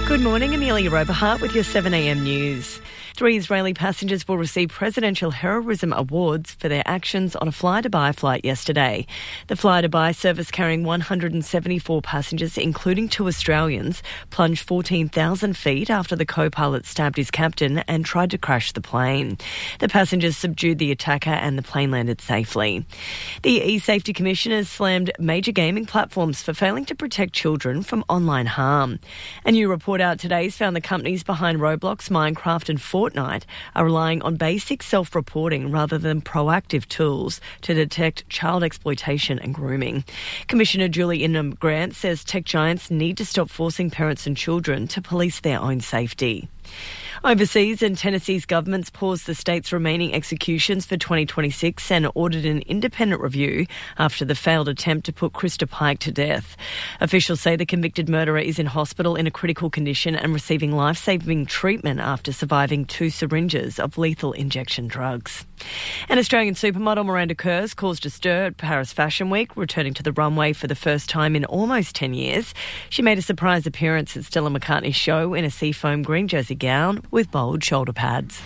Good morning, Amelia Roberhart with your 7am news. 3 Israeli passengers will receive presidential heroism awards for their actions on a Fly-Dubai flight yesterday. The Fly-Dubai service carrying 174 passengers, including 2 Australians, plunged 14,000 feet after the co-pilot stabbed his captain and tried to crash the plane. The passengers subdued the attacker and the plane landed safely. The eSafety Commission has slammed major gaming platforms for failing to protect children from online harm. A new report out today has found the companies behind Roblox, Minecraft and Fortnite are relying on basic self-reporting rather than proactive tools to detect child exploitation and grooming. Commissioner Julie Ingham-Grant says tech giants need to stop forcing parents and children to police their own safety. Overseas, and Tennessee's government's paused the state's remaining executions for 2026 and ordered an independent review after the failed attempt to put Krista Pike to death. Officials say the convicted murderer is in hospital in a critical condition and receiving life-saving treatment after surviving 2 syringes of lethal injection drugs. An Australian supermodel, Miranda Kerr, caused a stir at Paris Fashion Week, returning to the runway for the first time in almost 10 years. She made a surprise appearance at Stella McCartney's show in a seafoam green jersey gown with bold shoulder pads.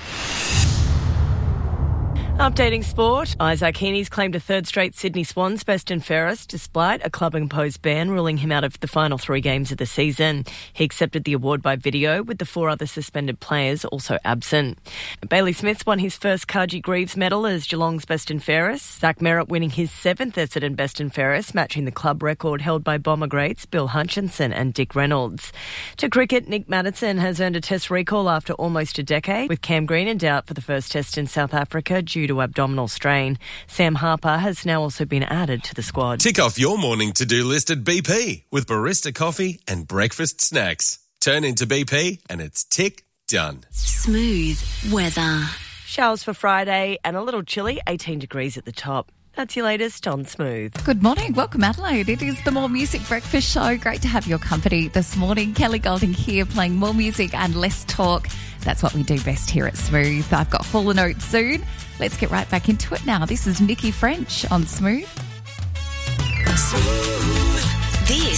Updating sport, Isaac Heaney's claimed a 3rd straight Sydney Swans best and fairest despite a club-imposed ban ruling him out of the final 3 games of the season. He accepted the award by video, with the 4 other suspended players also absent. Bailey Smith won his first Carji Greaves medal as Geelong's best and fairest, Zach Merritt winning his 7th Essendon best and fairest, matching the club record held by Bomber greats Bill Hutchinson and Dick Reynolds. To cricket, Nick Maddinson has earned a test recall after almost a decade, with Cam Green in doubt for the first test in South Africa due to abdominal strain. Sam Harper has now also been added to the squad. Tick off your morning to-do list at BP with barista coffee and breakfast snacks. Turn into BP and it's tick done. Smooth weather. Showers for Friday and a little chilly, 18 degrees at the top. That's your latest on Smooth. Good morning. Welcome, Adelaide. It is the More Music Breakfast Show. Great to have your company this morning. Kelly Golding here, playing more music and less talk. That's what we do best here at Smooth. I've got Hall & Oates soon. Let's get right back into it now. This is Nikki French on Smooth. Smooth. This